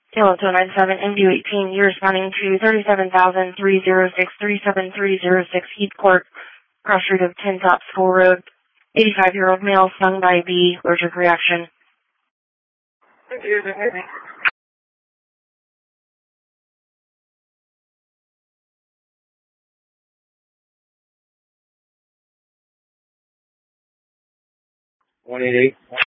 Kilo 297, MD18, you're responding to 37,306, 37306 Heath Court, cross street of Tin Top School Road. 85-year-old male stung by bee, allergic reaction. $188.